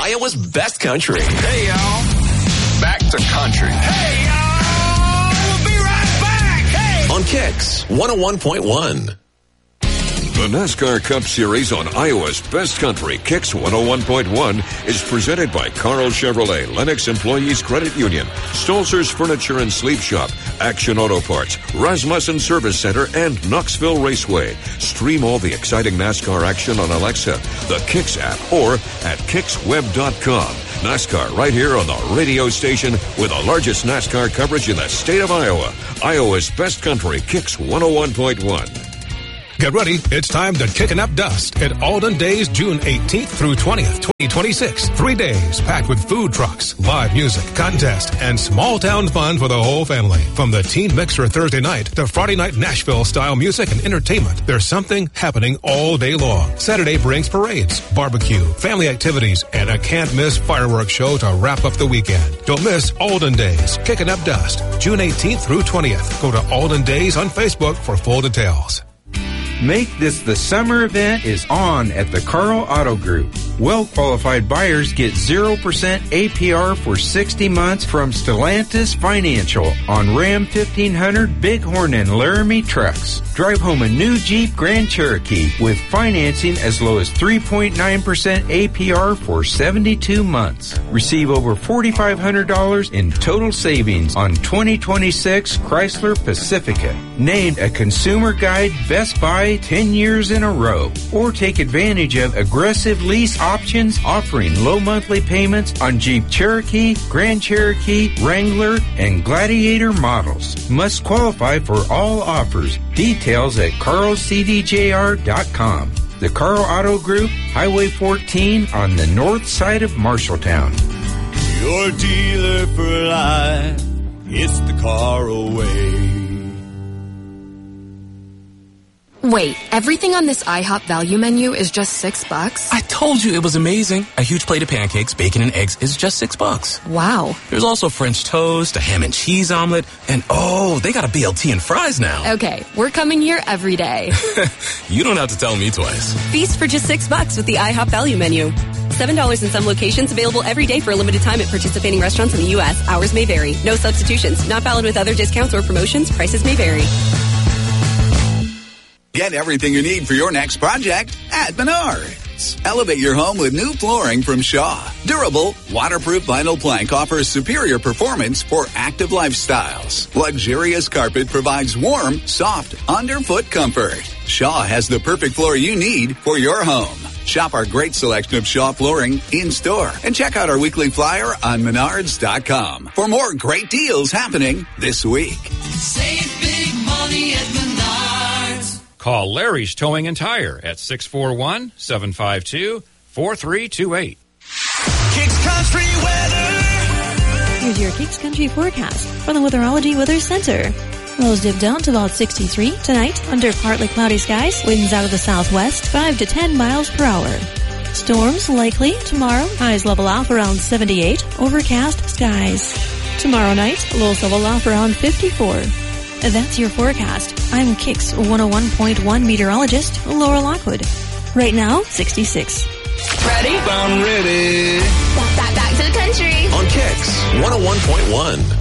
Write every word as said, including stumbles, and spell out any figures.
Iowa's best country. Hey, y'all. Back to country. Hey, y'all. We'll be right back. Hey. On Kicks one oh one point one. The NASCAR Cup Series on Iowa's Best Country, Kicks one oh one point one, is presented by Carl Chevrolet, Lennox Employees Credit Union, Stolzer's Furniture and Sleep Shop, Action Auto Parts, Rasmussen Service Center, and Knoxville Raceway. Stream all the exciting NASCAR action on Alexa, the Kicks app, or at kicks web dot com. NASCAR right here on the radio station with the largest NASCAR coverage in the state of Iowa. Iowa's Best Country, Kicks one oh one point one. Get ready. It's time to Kickin' Up Dust at Alden Days, June eighteenth through twentieth, twenty twenty-six. Three days packed with food trucks, live music, contest, and small town fun for the whole family. From the Teen Mixer Thursday night to Friday night Nashville-style music and entertainment, there's something happening all day long. Saturday brings parades, barbecue, family activities, and a can't-miss fireworks show to wrap up the weekend. Don't miss Alden Days, Kickin' Up Dust, June eighteenth through twentieth. Go to Alden Days on Facebook for full details. Make this the summer event is on at the Carl Auto Group. Well-qualified buyers get zero percent A P R for sixty months from Stellantis Financial on Ram fifteen hundred, Bighorn, and Laramie trucks. Drive home a new Jeep Grand Cherokee with financing as low as three point nine percent A P R for seventy-two months. Receive over four thousand five hundred dollars in total savings on twenty twenty-six Chrysler Pacifica. Named a Consumer Guide Best Buy ten years in a row. Or take advantage of aggressive lease options offering low monthly payments on Jeep Cherokee, Grand Cherokee, Wrangler, and Gladiator models. Must qualify for all offers. Details at carl c d j r dot com. The Carl Auto Group, Highway fourteen on the north side of Marshalltown. Your dealer for life, it's the Carl way. Wait, everything on this IHOP value menu is just six bucks? I told you it was amazing. A huge plate of pancakes, bacon, and eggs is just six bucks. Wow. There's also French toast, a ham and cheese omelet, and oh, they got a B L T and fries now. Okay, we're coming here every day. You don't have to tell me twice. Feast for just six bucks with the IHOP value menu. Seven dollars in some locations, available every day for a limited time at participating restaurants in the U S. Hours may vary. No substitutions. Not valid with other discounts or promotions. Prices may vary. Get everything you need for your next project at Menards. Elevate your home with new flooring from Shaw. Durable, waterproof vinyl plank offers superior performance for active lifestyles. Luxurious carpet provides warm, soft, underfoot comfort. Shaw has the perfect floor you need for your home. Shop our great selection of Shaw flooring in-store and check out our weekly flyer on menards dot com for more great deals happening this week. Save big money at Menards. Call Larry's Towing and Tire at six four one, seven five two, four three two eight. Kicks Country weather. Here's your Kicks Country forecast from the Weatherology Weather Center. Lows dip down to about sixty-three tonight under partly cloudy skies. Winds out of the southwest, five to ten miles per hour. Storms likely tomorrow. Highs level off around seventy-eight. Overcast skies. Tomorrow night, lows level off around fifty-four. That's your forecast. I'm Kicks one oh one point one meteorologist Laura Lockwood. Right now, sixty-six. Ready? I'm ready. Back, back, back to the country. On Kicks one oh one point one.